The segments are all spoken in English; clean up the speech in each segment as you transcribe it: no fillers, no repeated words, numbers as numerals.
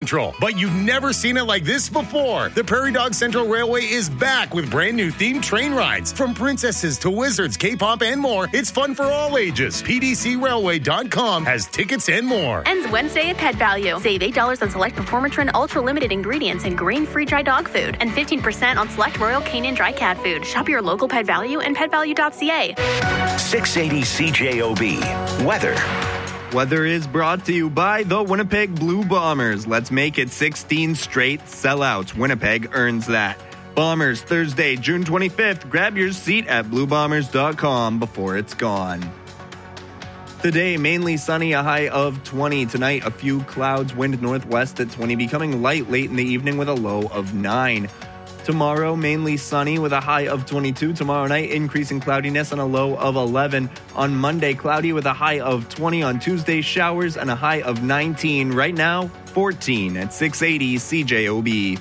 Central. But you've never seen it like this before. The Prairie Dog Central Railway is back with brand new themed train rides. From princesses to wizards, K-pop, and more, it's fun for all ages. PDCRailway.com has tickets and more. Ends Wednesday at Pet Value. Save $8 on select Performatrin Ultra Limited ingredients and grain-free dry dog food, and 15% on select Royal Canin dry cat food. Shop your local Pet Value and petvalue.ca. 680 CJOB. Weather. Weather is brought to you by the Winnipeg Blue Bombers. Let's make it 16 straight sellouts. Winnipeg earns that. Bombers, Thursday, June 25th. Grab your seat at bluebombers.com before it's gone. Today, mainly sunny, a high of 20. Tonight, a few clouds, wind northwest at 20, becoming light late in the evening with a low of 9. Tomorrow, mainly sunny with a high of 22. Tomorrow night, increasing cloudiness and a low of 11. On Monday, cloudy with a high of 20. On Tuesday, showers and a high of 19. Right now, 14 at 680 CJOB.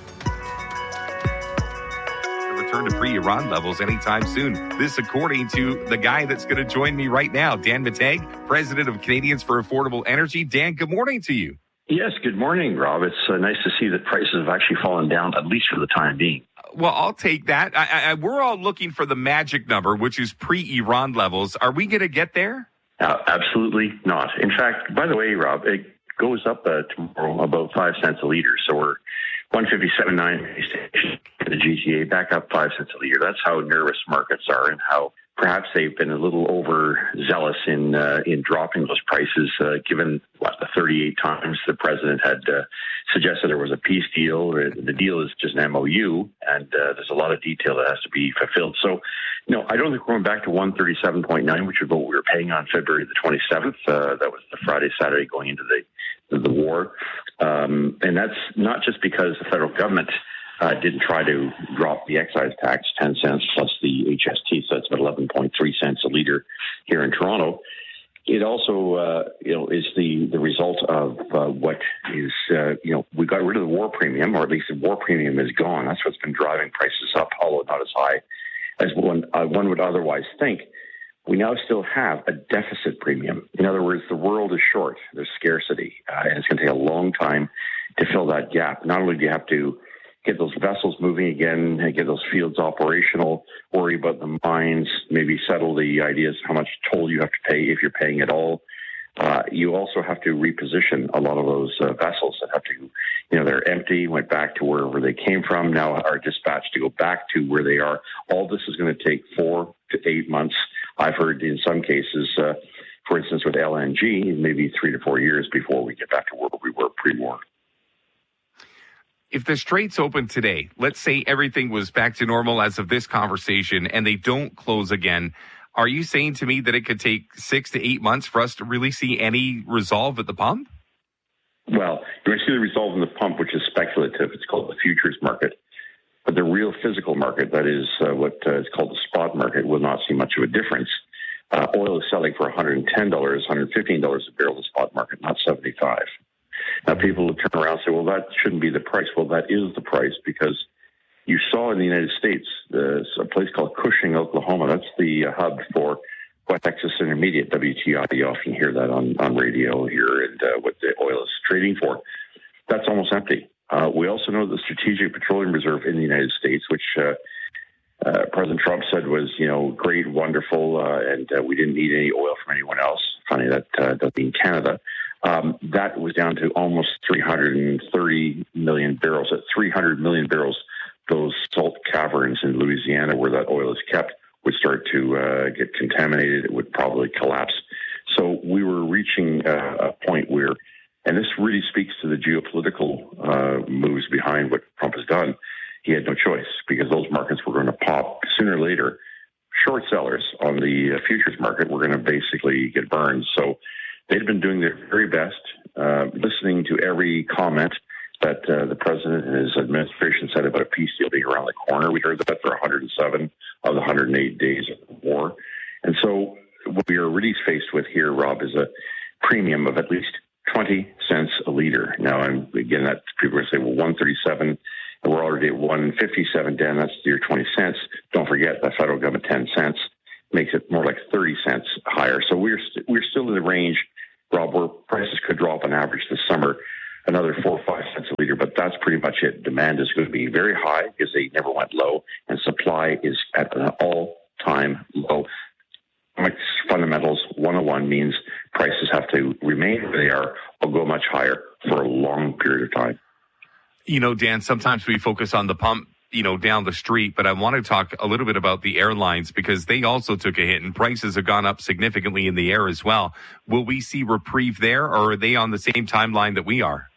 Return to pre-Iran levels anytime soon. This according to the guy that's going to join me right now, Dan Mateg, president of Canadians for Affordable Energy. Dan, good morning to you. Yes, good morning, Rob. It's nice to see that prices have actually fallen down, at least for the time being. Well, I'll take that. We're all looking for the magic number, which is pre-Iran levels. Are we going to get there? Absolutely not. In fact, by the way, Rob, it goes up tomorrow about 5 cents a liter. So we're 157.9 the GTA, back up 5 cents a liter. That's how nervous markets are and how perhaps they've been a little overzealous in dropping those prices, given the 38 times the president had suggested there was a peace deal. The deal is just an MOU, and there's a lot of detail that has to be fulfilled. So, no, I don't think we're going back to 137.9, which is what we were paying on February the 27th. That was the Friday, Saturday going into the war. And that's not just because the federal government didn't try to drop the excise tax 10 cents plus the HST, so that's about 11.3 cents a liter here in Toronto. It also, is the result of what is, we got rid of the war premium, or at least the war premium is gone. That's what's been driving prices up, although not as high as one would otherwise think. We now still have a deficit premium. In other words, the world is short. There's scarcity, and it's going to take a long time to fill that gap. Not only do you have to get those vessels moving again, and get those fields operational, worry about the mines, maybe settle the ideas how much toll you have to pay if you're paying at all. You also have to reposition a lot of those vessels that have to, they're empty, went back to wherever they came from, now are dispatched to go back to where they are. All this is going to take 4 to 8 months. I've heard in some cases, for instance, with LNG, maybe 3 to 4 years before we get back to where we were pre-war. If the Straits open today, let's say everything was back to normal as of this conversation and they don't close again, are you saying to me that it could take 6 to 8 months for us to really see any resolve at the pump? Well, you're going to see the resolve in the pump, which is speculative. It's called the futures market. But the real physical market, that is what is called the spot market, will not see much of a difference. Oil is selling for $110, $115 a barrel in the spot market, not $75. Now, people will turn around and say, well, that shouldn't be the price. Well, that is the price, because you saw in the United States, there's a place called Cushing, Oklahoma. That's the hub for West Texas Intermediate, WTI. You often hear that on radio here, and what the oil is trading for. That's almost empty. We also know the Strategic Petroleum Reserve in the United States, which President Trump said was, great, wonderful, and we didn't need any oil from anyone else. Funny that doesn't mean Canada. That was down to almost 330 million barrels. At 300 million barrels, those salt caverns in Louisiana where that oil is kept would start to get contaminated. It would probably collapse. So we were reaching a point where, and this really speaks to the geopolitical moves behind what Trump has done, he had no choice, because those markets were going to pop sooner or later. Short sellers on the futures market were going to basically get burned. So they'd been doing their very best, listening to every comment that the president and his administration said about a peace deal being around the corner. We heard that for 107 of the 108 days of the war. And so what we are really faced with here, Rob, is a premium of at least 20 cents a liter. Now, again, that people are going to say, well, 137, and we're already at 157, Dan, that's your 20 cents. Don't forget the federal government 10 cents makes it more like 30 cents higher. So we're still in the range, Rob, where prices could drop on average this summer another 4 or 5 cents a liter, but that's pretty much it. Demand is going to be very high because they never went low, and supply is at an all-time low. Fundamentals 101 means prices have to remain where they are or go much higher for a long period of time. You know, Dan, sometimes we focus on the pump, down the street, but I want to talk a little bit about the airlines because they also took a hit and prices have gone up significantly in the air as well. Will we see reprieve there, or are they on the same timeline that we are?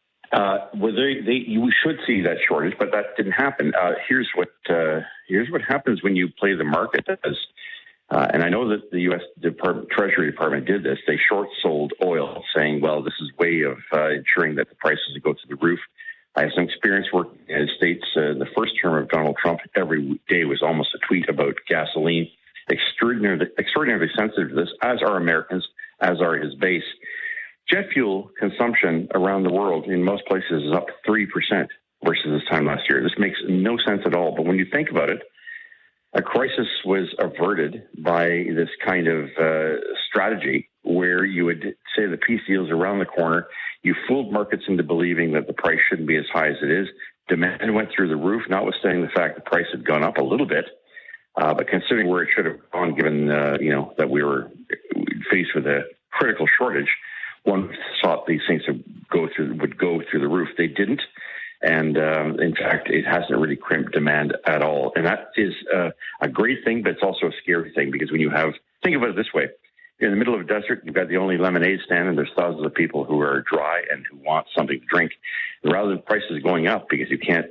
We should see that shortage, but that didn't happen. Here's what happens when you play the market. And I know that the U.S. Treasury Department did this. They short sold oil, saying, well, this is a way of ensuring that the prices would go to the roof. I have some experience working in the United States. The first term of Donald Trump, every day was almost a tweet about gasoline. Extraordinarily sensitive to this, as are Americans, as are his base. Jet fuel consumption around the world in most places is up 3% versus this time last year. This makes no sense at all. But when you think about it, a crisis was averted by this kind of strategy where you would say the peace deal is around the corner. You fooled markets into believing that the price shouldn't be as high as it is. Demand went through the roof, notwithstanding the fact the price had gone up a little bit. But considering where it should have gone, given that we were faced with a critical shortage, one thought these things would go through the roof. They didn't. And in fact, it hasn't really crimped demand at all. And that is a great thing, but it's also a scary thing because when you think about it this way, you're in the middle of a desert, you've got the only lemonade stand, and there's thousands of people who are dry and who want something to drink. And rather than prices going up because you can't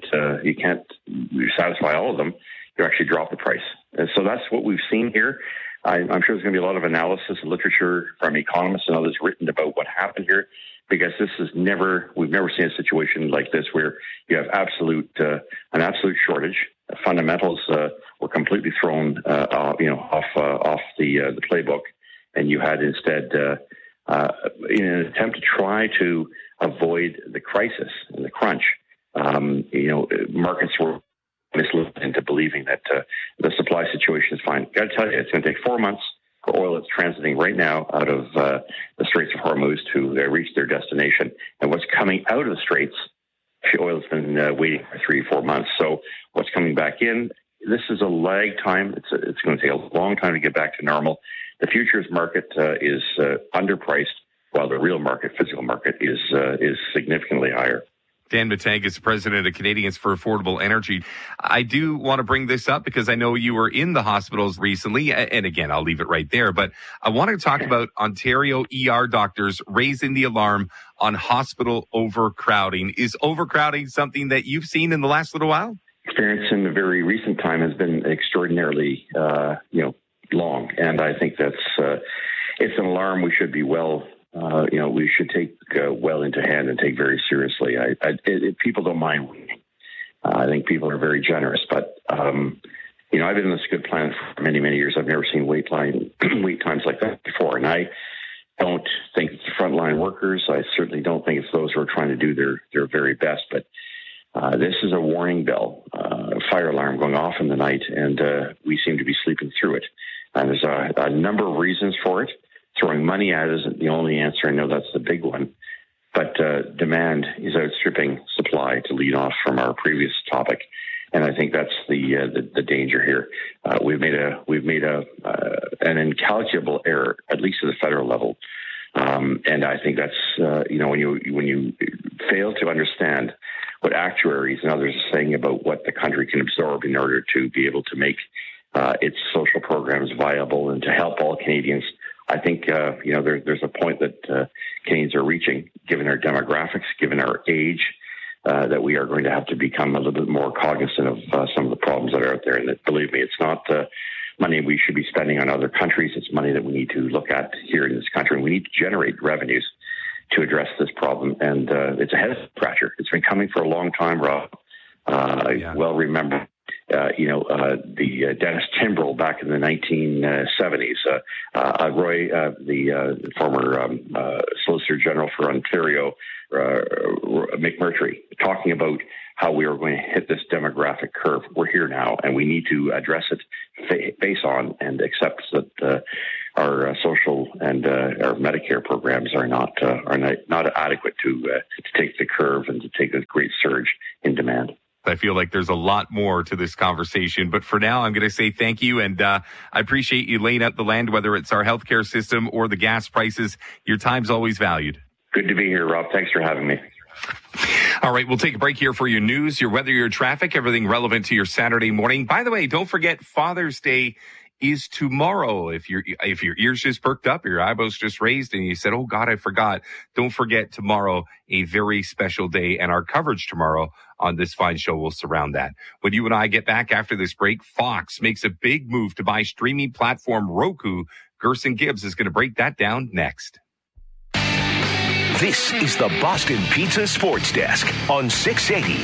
satisfy all of them, you actually drop the price. And so that's what we've seen here. I'm sure there's going to be a lot of analysis and literature from economists and others written about what happened here, because we've never seen a situation like this where you have an absolute shortage. Fundamentals were completely thrown, off the playbook, and you had instead, in an attempt to try to avoid the crisis and the crunch, markets were misled into believing that the supply situation is fine. Got to tell you, it's going to take 4 months for oil that's transiting right now out of the Straits of Hormuz to reach their destination. And what's coming out of the Straits, oil's been waiting for 3 or 4 months. So what's coming back in, this is a lag time. It's going to take a long time to get back to normal. The futures market is underpriced, while the real market, physical market, is significantly higher. Dan Matang is president of Canadians for Affordable Energy. I do want to bring this up because I know you were in the hospitals recently. And again, I'll leave it right there. But I want to talk about Ontario ER doctors raising the alarm on hospital overcrowding. Is overcrowding something that you've seen in the last little while? Experience in the very recent time has been extraordinarily, long. And I think that's it's an alarm we should be we should take well into hand and take very seriously. People don't mind waiting. I think people are very generous, but I've been in this good plan for many, many years. I've never seen wait times like that before, and I don't think it's the frontline workers. I certainly don't think it's those who are trying to do their very best. But this is a warning bell, a fire alarm going off in the night, and we seem to be sleeping through it. And there's a number of reasons for it. Throwing money at it isn't the only answer. I know that's the big one. But demand is outstripping supply, to lead off from our previous topic. And I think that's the danger here. We've made an incalculable error, at least at the federal level. And I think that's, when you fail to understand what actuaries and others are saying about what the country can absorb in order to be able to make its social programs viable and to help all Canadians. I think, there's a point that Canadians are reaching, given our demographics, given our age, that we are going to have to become a little bit more cognizant of some of the problems that are out there. And that, believe me, it's not money we should be spending on other countries. It's money that we need to look at here in this country. And we need to generate revenues to address this problem. And it's a head scratcher. It's been coming for a long time, Rob. I well remember the Dennis Timbrell back in the 1970s, Roy, the former Solicitor General for Ontario, McMurtry, talking about how we are going to hit this demographic curve. We're here now, and we need to address it face on and accept that our social and our Medicare programs are not adequate to take the curve and to take a great surge in demand. I feel like there's a lot more to this conversation, but for now, I'm going to say thank you, and I appreciate you laying out the land, whether it's our healthcare system or the gas prices. Your time's always valued. Good to be here, Rob. Thanks for having me. All right, we'll take a break here for your news, your weather, your traffic, everything relevant to your Saturday morning. By the way, don't forget Father's Day is tomorrow. If your ears just perked up, your eyebrows just raised, and you said, "Oh God, I forgot," don't forget tomorrow, a very special day, and our coverage tomorrow on this fine show will surround that. When you and I get back after this break, Fox makes a big move to buy streaming platform Roku. Gerson Gibbs is going to break that down next. This is the Boston Pizza Sports Desk on 680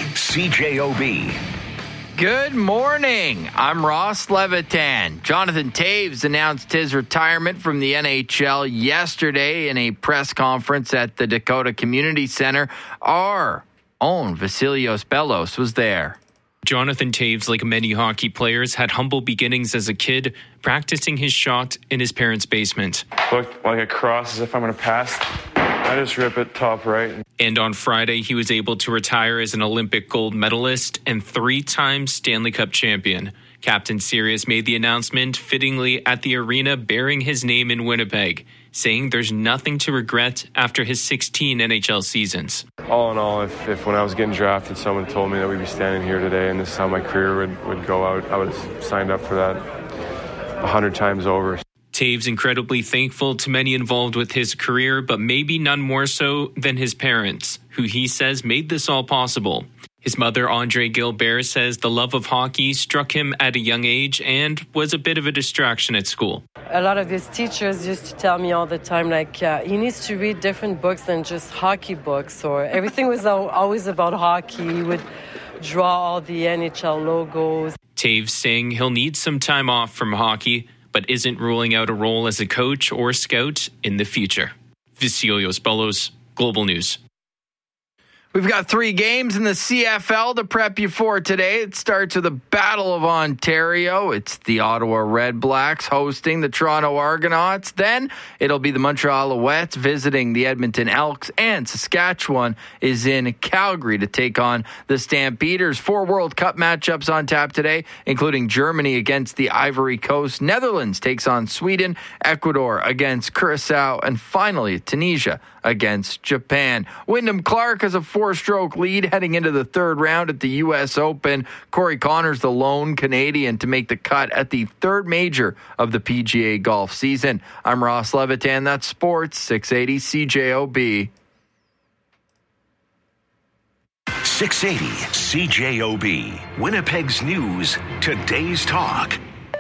CJOB. Good morning. I'm Ross Levitan. Jonathan Toews announced his retirement from the NHL yesterday in a press conference at the Dakota Community Center. Our own Vasilios Bellos was there. Jonathan Toews, like many hockey players, had humble beginnings as a kid, practicing his shot in his parents' basement. Looked like a cross as if I'm going to pass. I just rip it top right. And on Friday, he was able to retire as an Olympic gold medalist and 3-time Stanley Cup champion. Captain Sirius made the announcement fittingly at the arena bearing his name in Winnipeg, saying there's nothing to regret after his 16 NHL seasons. All in all, if when I was getting drafted, someone told me that we'd be standing here today and this is how my career would go out, I would have signed up for that 100 times over. Toews incredibly thankful to many involved with his career, but maybe none more so than his parents, who he says made this all possible. His mother, Andre Gilbert, says the love of hockey struck him at a young age and was a bit of a distraction at school. A lot of his teachers used to tell me all the time, like, he needs to read different books than just hockey books, or everything was always about hockey. He would draw all the NHL logos. Toews saying he'll need some time off from hockey, but isn't ruling out a role as a coach or scout in the future. Vasilios Bellos, Global News. We've got 3 games in the CFL to prep you for today. It starts with the Battle of Ontario. It's the Ottawa Red Blacks hosting the Toronto Argonauts. Then it'll be the Montreal Alouettes visiting the Edmonton Elks. And Saskatchewan is in Calgary to take on the Stampeders. 4 World Cup matchups on tap today, including Germany against the Ivory Coast. Netherlands takes on Sweden. Ecuador against Curacao. And finally, Tunisia against Japan. Wyndham Clark has a 4-stroke lead heading into the 3rd round at the U.S. Open. Corey Connors, the lone Canadian to make the cut at the 3rd major of the PGA golf season. I'm Ross Levitan. That's Sports 680 CJOB. 680 CJOB. Winnipeg's news, today's talk.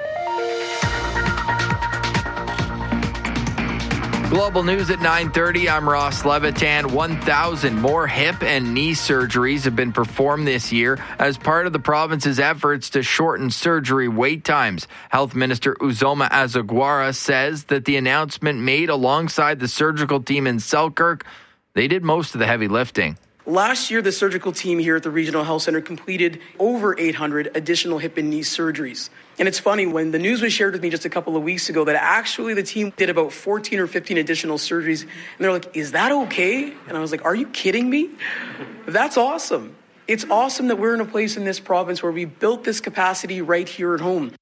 Global News at 9:30. I'm Ross Levitan. 1,000 more hip and knee surgeries have been performed this year as part of the province's efforts to shorten surgery wait times. Health Minister Uzoma Azagwara says that the announcement made alongside the surgical team in Selkirk, they did most of the heavy lifting. Last year, the surgical team here at the Regional Health Center completed over 800 additional hip and knee surgeries. And it's funny, when the news was shared with me just a couple of weeks ago that actually the team did about 14 or 15 additional surgeries, and they're like, is that okay? And I was like, are you kidding me? That's awesome. It's awesome that we're in a place in this province where we built this capacity right here at home.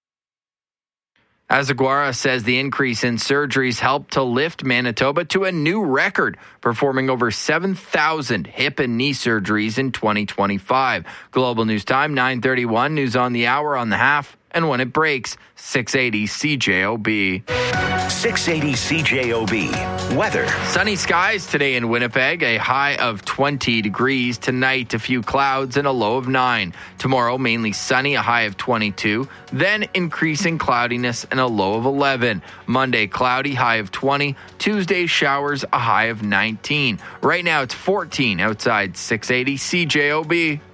Azagwara says the increase in surgeries helped to lift Manitoba to a new record, performing over 7,000 hip and knee surgeries in 2025. Global News Time, 9:31. News on the hour, on the half, and when it breaks, 680 CJOB. 680 CJOB. Weather. Sunny skies today in Winnipeg, a high of 20 degrees. Tonight, a few clouds and a low of 9. Tomorrow, mainly sunny, a high of 22. Then increasing cloudiness and a low of 11. Monday, cloudy, high of 20. Tuesday, showers, a high of 19. Right now, it's 14 outside 680 CJOB.